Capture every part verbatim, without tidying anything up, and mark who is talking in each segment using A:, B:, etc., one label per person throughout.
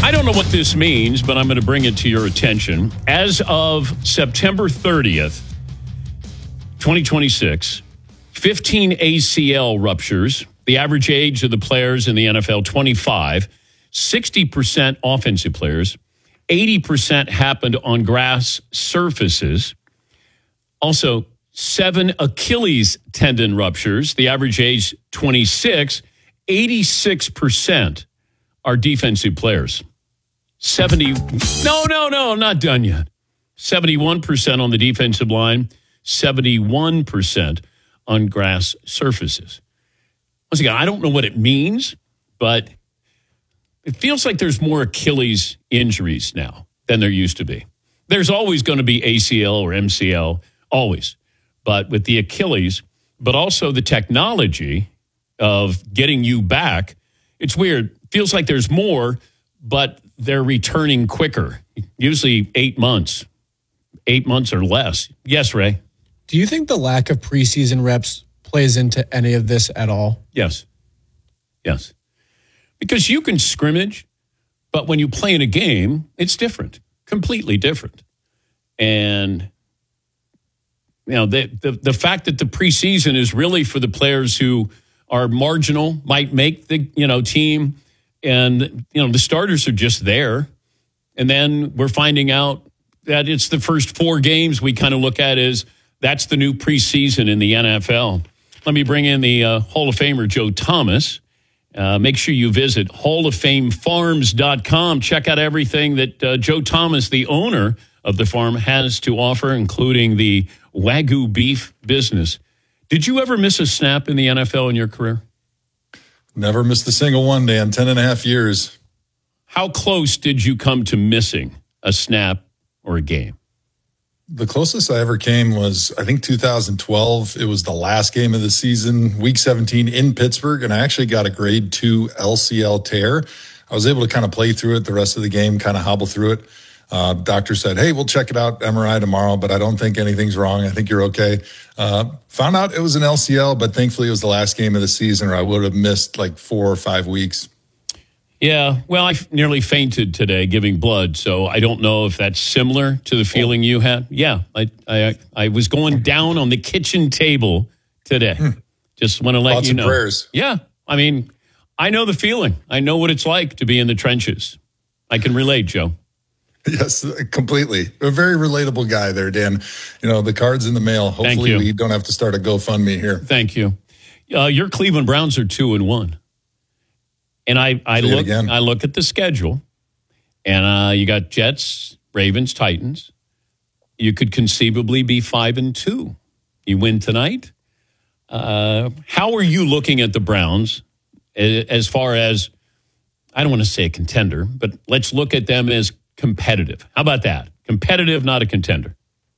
A: I don't know what this means, but I'm going to bring it to your attention. As of September thirtieth, twenty twenty-six, fifteen A C L ruptures. The average age of the players in the N F L, twenty-five. sixty percent offensive players. eighty percent happened on grass surfaces. Also, seven Achilles tendon ruptures. The average age, twenty-six. eighty-six percent are defensive players. seventy No, no, no, I'm not done yet. seventy-one percent on the defensive line, seventy-one percent on grass surfaces. Once again, I don't know what it means, but it feels like there's more Achilles injuries now than there used to be. There's always going to be A C L or M C L, always. But with the Achilles, but also the technology of getting you back, it's weird. Feels like there's more, but they're returning quicker, usually eight months, eight months or less. Yes, Ray?
B: Do you think the lack of preseason reps plays into any of this at all?
A: Yes. Yes. Because you can scrimmage, but when you play in a game, it's different, completely different. And, you know, the, the, the fact that the preseason is really for the players who are marginal, might make the, you know, team, and, you know, the starters are just there. And then we're finding out that it's the first four games we kind of look at as that's the new preseason in the N F L. Let me bring in the uh, Hall of Famer, Joe Thomas. Uh, make sure you visit hall of fame farms dot com. Check out everything that uh, Joe Thomas, the owner of the farm, has to offer, including the Wagyu beef business. Did you ever miss a snap in the N F L in your career?
C: Never missed a single one, Dan. Ten and a half years.
A: How close did you come to missing a snap or a game?
C: The closest I ever came was, I think, two thousand twelve. It was the last game of the season, week seventeen in Pittsburgh, and I actually got a grade two L C L tear. I was able to kind of play through it the rest of the game, kind of hobble through it. Uh, doctor said, hey, we'll check it out, M R I tomorrow, but I don't think anything's wrong. I think you're okay. Uh, found out it was an L C L, but thankfully it was the last game of the season, or I would have missed like four or five weeks.
A: Yeah, well, I nearly fainted today giving blood, so I don't know if that's similar to the feeling you had. Yeah, I I, I was going down on the kitchen table today. Hmm. Just want to let
C: Lots
A: you know.
C: Lots of prayers.
A: Yeah, I mean, I know the feeling. I know what it's like to be in the trenches. I can relate, Joe.
C: Yes, completely. A very relatable guy there, Dan. You know, the card's in the mail. Hopefully we don't have to start a GoFundMe here.
A: Thank you. Uh, your Cleveland Browns are two and one. And I, I look I look at the schedule, and uh, you got Jets, Ravens, Titans. You could conceivably be five and two. You win tonight. Uh, how are you looking at the Browns as far as, I don't want to say a contender, but let's look at them as competitive. How about that? Competitive, not a contender.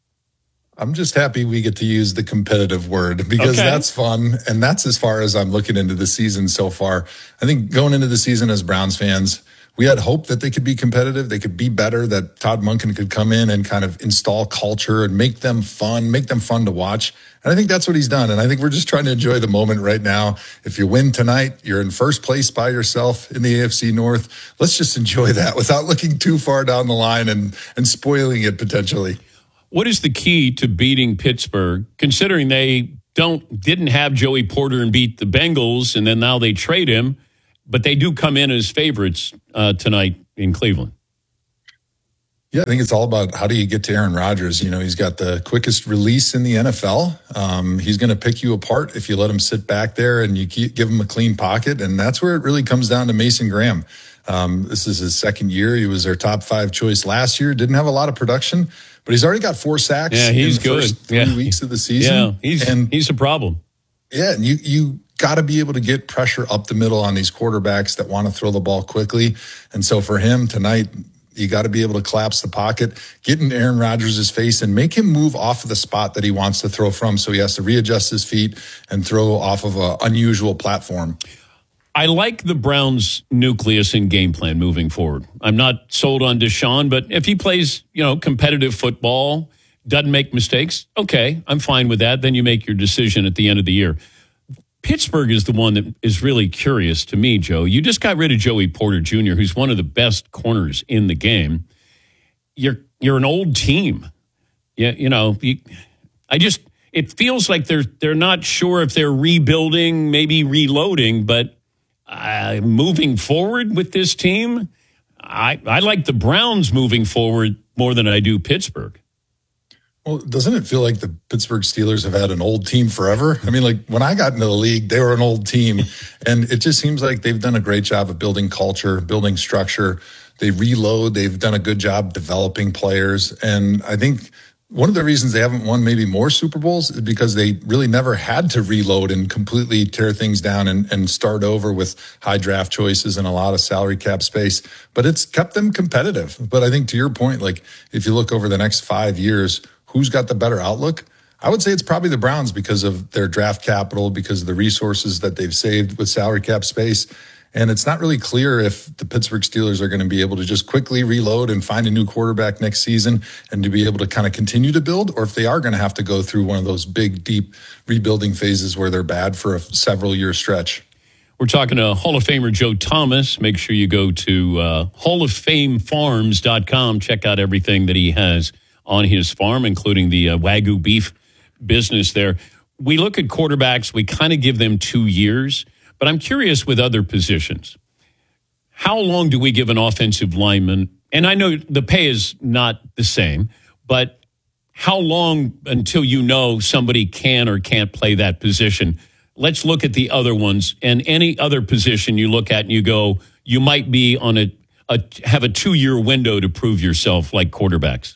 C: I'm just happy we get to use the competitive word because okay. That's fun. And that's as far as I'm looking into the season so far. I think going into the season as Browns fans, we had hope that they could be competitive. They could be better, that Todd Monken could come in and kind of install culture and make them fun, make them fun to watch. And I think that's what he's done. And I think we're just trying to enjoy the moment right now. If you win tonight, you're in first place by yourself in the A F C North. Let's just enjoy that without looking too far down the line and, and spoiling it potentially.
A: What is the key to beating Pittsburgh, considering they don't didn't have Joey Porter and beat the Bengals, and then now they trade him, but they do come in as favorites uh, tonight in Cleveland?
C: Yeah, I think it's all about how do you get to Aaron Rodgers. You know, he's got the quickest release in the N F L. Um, he's going to pick you apart if you let him sit back there and you keep, give him a clean pocket, and that's where it really comes down to Mason Graham. Um, this is his second year. He was their top five choice last year. Didn't have a lot of production, but he's already got four sacks
A: yeah, he's
C: in the
A: good.
C: first three
A: yeah.
C: weeks of the season.
A: Yeah, he's,
C: and,
A: he's a problem.
C: Yeah, and you you got to be able to get pressure up the middle on these quarterbacks that want to throw the ball quickly. And so for him tonight, you got to be able to collapse the pocket, get in Aaron Rodgers' face, and make him move off of the spot that he wants to throw from. So he has to readjust his feet and throw off of an unusual platform.
A: I like the Browns' nucleus and game plan moving forward. I'm not sold on Deshaun, but if he plays, you know, competitive football, doesn't make mistakes, okay, I'm fine with that. Then you make your decision at the end of the year. Pittsburgh is the one that is really curious to me, Joe. You just got rid of Joey Porter Junior, who's one of the best corners in the game. You're you're an old team. Yeah, you know, you, I just it feels like they're they're not sure if they're rebuilding, maybe reloading, but uh, moving forward with this team, I I like the Browns moving forward more than I do Pittsburgh.
C: Well, doesn't it feel like the Pittsburgh Steelers have had an old team forever? I mean, like when I got into the league, they were an old team, and it just seems like they've done a great job of building culture, building structure. They reload. They've done a good job developing players. And I think one of the reasons they haven't won maybe more Super Bowls is because they really never had to reload and completely tear things down and, and start over with high draft choices and a lot of salary cap space. But it's kept them competitive. But I think to your point, like if you look over the next five years, who's got the better outlook? I would say it's probably the Browns because of their draft capital, because of the resources that they've saved with salary cap space. And it's not really clear if the Pittsburgh Steelers are going to be able to just quickly reload and find a new quarterback next season and to be able to kind of continue to build, or if they are going to have to go through one of those big, deep rebuilding phases where they're bad for a several year stretch.
A: We're talking to Hall of Famer Joe Thomas. Make sure you go to uh, hall of fame farms dot com. Check out everything that he has on his farm, including the uh, Wagyu beef business there. We look at quarterbacks, we kind of give them two years, but I'm curious with other positions. How long do we give an offensive lineman? And I know the pay is not the same, but how long until you know somebody can or can't play that position? Let's look at the other ones, and any other position you look at and you go, you might be on a, a have a two-year window to prove yourself like quarterbacks.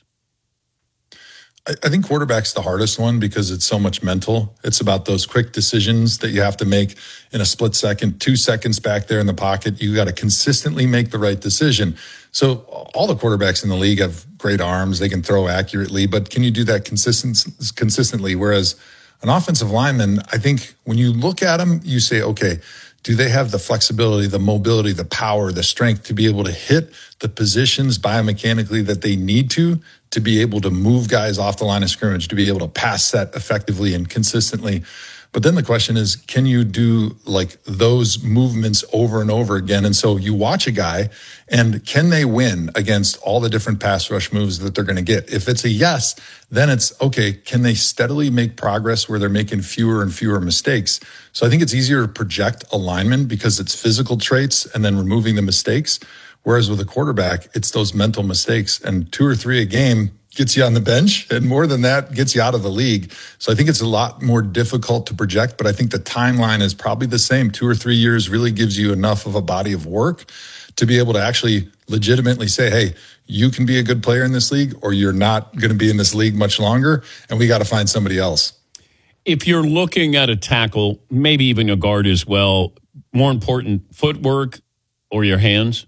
C: I think quarterback's the hardest one because it's so much mental. It's about those quick decisions that you have to make in a split second, two seconds back there in the pocket. You got to consistently make the right decision. So all the quarterbacks in the league have great arms. They can throw accurately, but can you do that consistent, consistently? Whereas an offensive lineman, I think when you look at them, you say, okay, do they have the flexibility, the mobility, the power, the strength to be able to hit the positions biomechanically that they need to, to be able to move guys off the line of scrimmage, to be able to pass set effectively and consistently? But then the question is, can you do like those movements over and over again? And so you watch a guy and can they win against all the different pass rush moves that they're going to get? If it's a yes, then it's okay. Can they steadily make progress where they're making fewer and fewer mistakes? So I think it's easier to project a lineman because it's physical traits and then removing the mistakes. Whereas with a quarterback, it's those mental mistakes, and two or three a game gets you on the bench, and more than that gets you out of the league. So I think it's a lot more difficult to project, but I think the timeline is probably the same. Two or three years really gives you enough of a body of work to be able to actually legitimately say, hey, you can be a good player in this league, or you're not going to be in this league much longer, and we got to find somebody else.
A: If you're looking at a tackle, maybe even a guard as well, more important, footwork or your hands?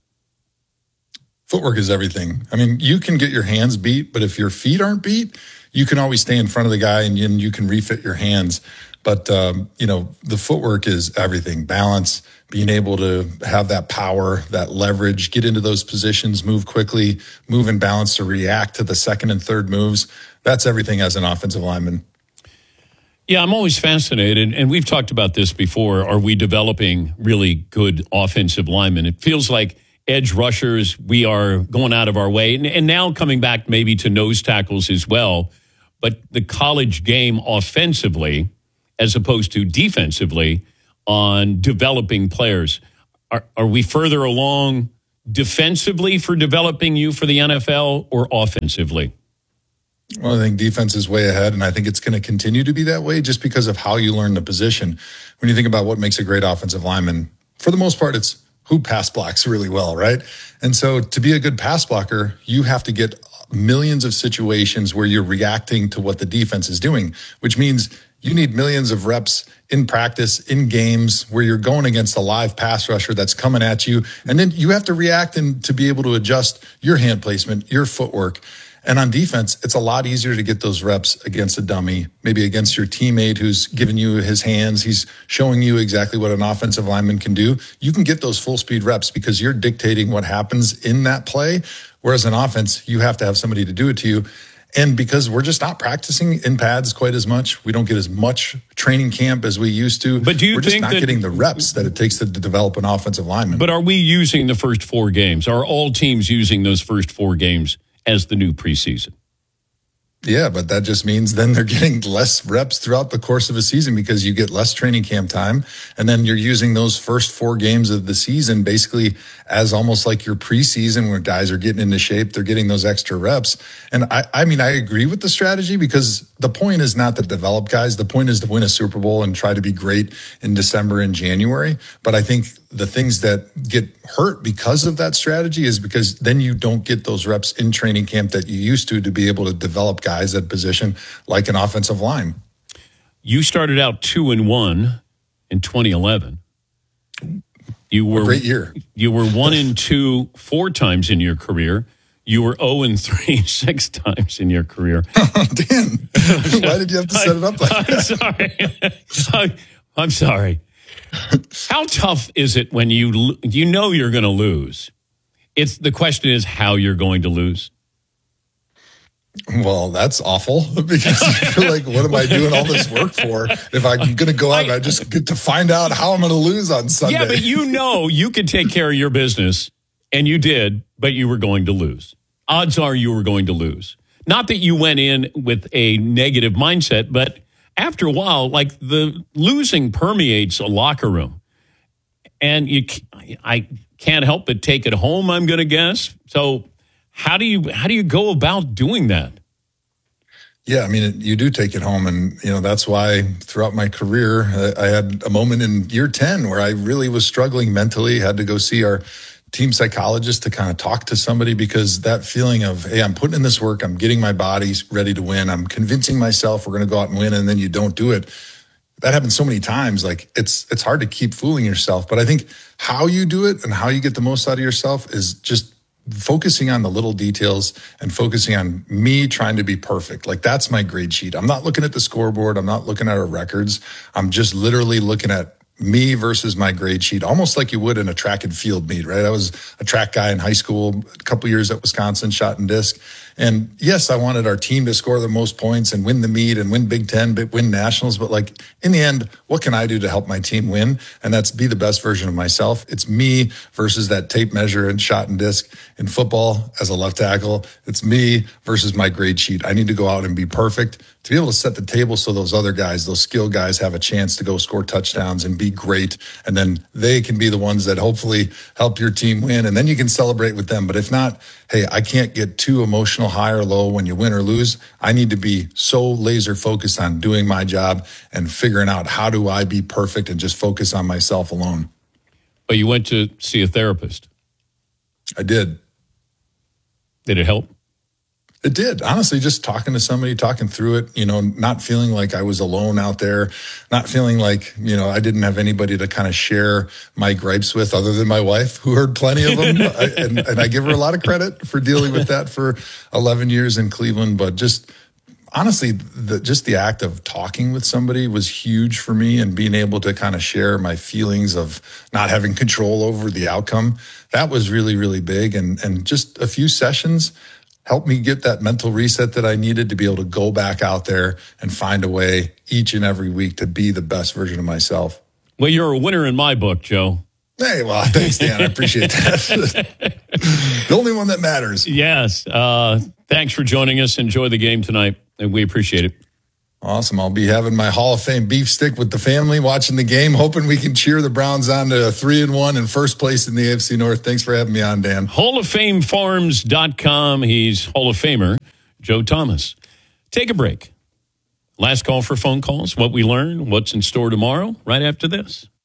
C: Footwork is everything. I mean, you can get your hands beat, but if your feet aren't beat, you can always stay in front of the guy and you can refit your hands. But, um, you know, the footwork is everything. Balance, being able to have that power, that leverage, get into those positions, move quickly, move in balance to react to the second and third moves. That's everything as an offensive lineman.
A: Yeah, I'm always fascinated, and we've talked about this before. Are we developing really good offensive linemen? It feels like edge rushers, we are going out of our way. And, and now coming back maybe to nose tackles as well. But the college game offensively, as opposed to defensively, on developing players, are, are we further along defensively for developing you for the N F L or offensively?
C: Well, I think defense is way ahead, and I think it's going to continue to be that way just because of how you learn the position. When you think about what makes a great offensive lineman, for the most part, it's who pass blocks really well, right? And so to be a good pass blocker, you have to get millions of situations where you're reacting to what the defense is doing, which means you need millions of reps in practice, in games where you're going against a live pass rusher that's coming at you. And then you have to react and to be able to adjust your hand placement, your footwork. And on defense, it's a lot easier to get those reps against a dummy, maybe against your teammate who's giving you his hands. He's showing you exactly what an offensive lineman can do. You can get those full speed reps because you're dictating what happens in that play. Whereas in offense, you have to have somebody to do it to you. And because we're just not practicing in pads quite as much, we don't get as much training camp as we used to.
A: But do you
C: we're
A: think
C: just not
A: that,
C: getting the reps that it takes to, to develop an offensive lineman?
A: But are we using the first four games? Are all teams using those first four games as the new preseason?
C: Yeah, but that just means then they're getting less reps throughout the course of a season because you get less training camp time. And then you're using those first four games of the season basically as almost like your preseason where guys are getting into shape. They're getting those extra reps. And I, I mean, I agree with the strategy because the point is not to develop guys. The point is to win a Super Bowl and try to be great in December and January. But I think the things that get hurt because of that strategy is because then you don't get those reps in training camp that you used to to be able to develop guys at position like an offensive line.
A: You started out two and one in twenty eleven. You were
C: a great year.
A: You were one and two four times in your career. You were zero and three six times in your career.
C: Dan, why did you have to set it up like
A: I'm
C: that?
A: Sorry. I'm sorry. How tough is it when you you know you're going to lose? It's the question is how you're going to lose.
C: Well, that's awful because I feel like, what am I doing all this work for? If I'm going to go out and I just get to find out how I'm going to lose on Sunday.
A: Yeah, but you know you could take care of your business, and you did, but you were going to lose. Odds are you were going to lose. Not that you went in with a negative mindset, but after a while, like the losing permeates a locker room. And you, I can't help but take it home, I'm going to guess. So how do you how do you go about doing that?
C: Yeah, I mean, you do take it home. And, you know, that's why throughout my career, I had a moment in year ten where I really was struggling mentally, had to go see our team psychologist to kind of talk to somebody because that feeling of, hey, I'm putting in this work, I'm getting my body ready to win, I'm convincing myself we're going to go out and win, and then you don't do it. That happens so many times. Like it's it's hard to keep fooling yourself. But I think how you do it and how you get the most out of yourself is just focusing on the little details and focusing on me trying to be perfect. Like that's my grade sheet. I'm not looking at the scoreboard. I'm not looking at our records. I'm just literally looking at me versus my grade sheet, almost like you would in a track and field meet, right? I was a track guy in high school, a couple years at Wisconsin, shot and disc. And yes, I wanted our team to score the most points and win the meet and win Big Ten, but win nationals. But like in the end, what can I do to help my team win? And that's be the best version of myself. It's me versus that tape measure and shot and disc. In football, as a left tackle, it's me versus my grade sheet. I need to go out and be perfect to be able to set the table so those other guys, those skill guys, have a chance to go score touchdowns and be great. And then they can be the ones that hopefully help your team win. And then you can celebrate with them. But if not, hey, I can't get too emotional, high or low when you win or lose. I need to be so laser focused on doing my job and figuring out how do I be perfect and just focus on myself alone.
A: But you went to see a therapist.
C: I did.
A: Did it help?
C: It did. Honestly, just talking to somebody, talking through it, you know, not feeling like I was alone out there, not feeling like, you know, I didn't have anybody to kind of share my gripes with other than my wife, who heard plenty of them. I, and, and I give her a lot of credit for dealing with that for eleven years in Cleveland. But just honestly, the, just the act of talking with somebody was huge for me, and being able to kind of share my feelings of not having control over the outcome. That was really, really big. And, and just a few sessions helped me get that mental reset that I needed to be able to go back out there and find a way each and every week to be the best version of myself.
A: Well, you're a winner in my book, Joe.
C: Hey, well, thanks, Dan. I appreciate that. The only one that matters.
A: Yes. Uh, thanks for joining us. Enjoy the game tonight, and we appreciate it.
C: Awesome. I'll be having my Hall of Fame beef stick with the family, watching the game, hoping we can cheer the Browns on to three and one and first place in the A F C North. Thanks for having me on, Dan.
A: Hall of Fame Farms dot com. He's Hall of Famer Joe Thomas. Take a break. Last call for phone calls. What we learned, what's in store tomorrow, right after this.